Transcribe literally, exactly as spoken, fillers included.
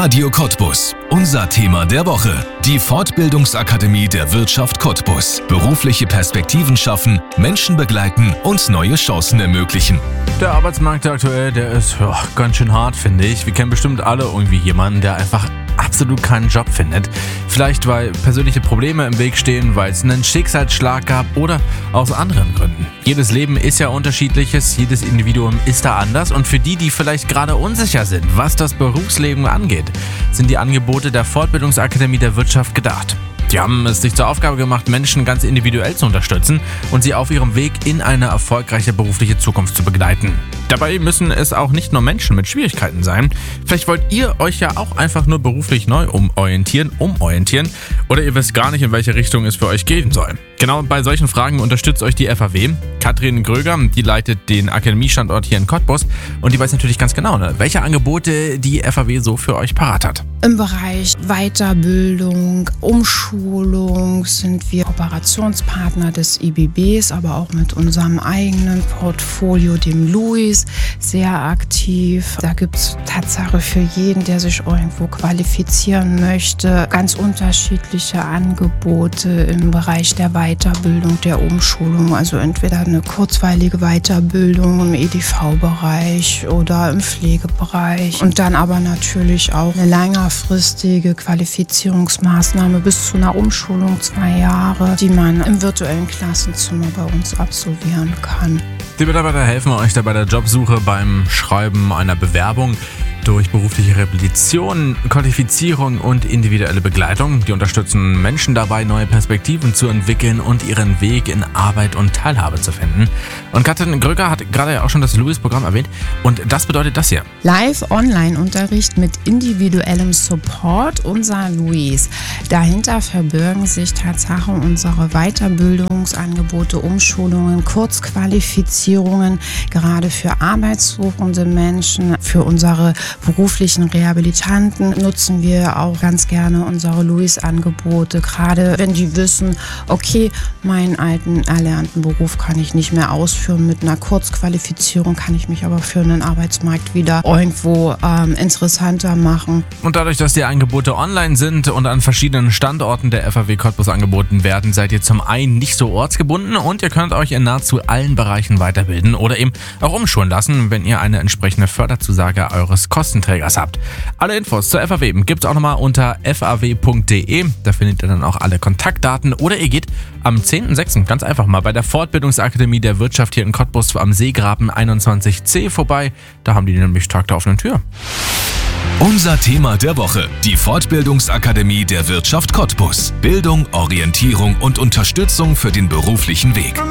Radio Cottbus. Unser Thema der Woche. Die Fortbildungsakademie der Wirtschaft Cottbus. Berufliche Perspektiven schaffen, Menschen begleiten und neue Chancen ermöglichen. Der Arbeitsmarkt aktuell, der ist ja, ganz schön hart, finde ich. Wir kennen bestimmt alle irgendwie jemanden, der einfach absolut keinen Job findet. Vielleicht, weil persönliche Probleme im Weg stehen, weil es einen Schicksalsschlag gab oder aus anderen Gründen. Jedes Leben ist ja unterschiedliches, jedes Individuum ist da anders und für die, die vielleicht gerade unsicher sind, was das Berufsleben angeht, sind die Angebote der Fortbildungsakademie der Wirtschaft gedacht. Die haben es sich zur Aufgabe gemacht, Menschen ganz individuell zu unterstützen und sie auf ihrem Weg in eine erfolgreiche berufliche Zukunft zu begleiten. Dabei müssen es auch nicht nur Menschen mit Schwierigkeiten sein. Vielleicht wollt ihr euch ja auch einfach nur beruflich neu umorientieren, umorientieren oder ihr wisst gar nicht, in welche Richtung es für euch gehen soll. Genau bei solchen Fragen unterstützt euch die F A W. Katrin Gröger, die leitet den Akademiestandort hier in Cottbus und die weiß natürlich ganz genau, ne, welche Angebote die F A W so für euch parat hat. Im Bereich Weiterbildung, Umschulung sind wir Kooperationspartner des I B Bs, aber auch mit unserem eigenen Portfolio, dem Luis, sehr aktiv. Da gibt es Tatsache für jeden, der sich irgendwo qualifizieren möchte, ganz unterschiedliche Angebote im Bereich der Weiterbildung, der Umschulung. Also entweder eine kurzweilige Weiterbildung im E D V-Bereich oder im Pflegebereich und dann aber natürlich auch eine längerfristige Qualifizierungsmaßnahme bis zu einer Umschulung, zwei Jahre, die man im virtuellen Klassenzimmer bei uns absolvieren kann. Die Mitarbeiter helfen euch da bei der Jobsuche, beim Schreiben einer Bewerbung, durch berufliche Rehabilitation, Qualifizierung und individuelle Begleitung. Die unterstützen Menschen dabei, neue Perspektiven zu entwickeln und ihren Weg in Arbeit und Teilhabe zu finden. Und Katrin Gröger hat gerade ja auch schon das Luis-Programm erwähnt und das bedeutet das hier. Live-Online-Unterricht mit individuellem Support, unser Luis. Dahinter verbirgen sich Tatsache unsere Weiterbildungsangebote, Umschulungen, Kurzqualifizierungen, gerade für arbeitssuchende Menschen, für unsere beruflichen Rehabilitanten nutzen wir auch ganz gerne unsere Luis-Angebote, gerade wenn die wissen, okay, meinen alten erlernten Beruf kann ich nicht mehr ausführen, mit einer Kurzqualifizierung kann ich mich aber für einen Arbeitsmarkt wieder irgendwo ähm, interessanter machen. Und dadurch, dass die Angebote online sind und an verschiedenen Standorten der F A W Cottbus angeboten werden, seid ihr zum einen nicht so ortsgebunden und ihr könnt euch in nahezu allen Bereichen weiterbilden oder eben auch umschulen lassen, wenn ihr eine entsprechende Förderzusage eures Kostenträgers habt. Alle Infos zur F A W gibt es auch nochmal unter f a w punkt d e. Da findet ihr dann auch alle Kontaktdaten oder ihr geht am zehnten sechsten ganz einfach mal bei der Fortbildungsakademie der Wirtschaft hier in Cottbus am Seegraben einundzwanzig c vorbei. Da haben die nämlich Tag der offenen Tür. Unser Thema der Woche. Die Fortbildungsakademie der Wirtschaft Cottbus. Bildung, Orientierung und Unterstützung für den beruflichen Weg.